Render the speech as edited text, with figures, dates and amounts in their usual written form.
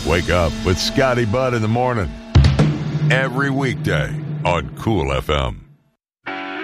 Wake up with Scotty Budd in the morning. Every weekday on Cool FM.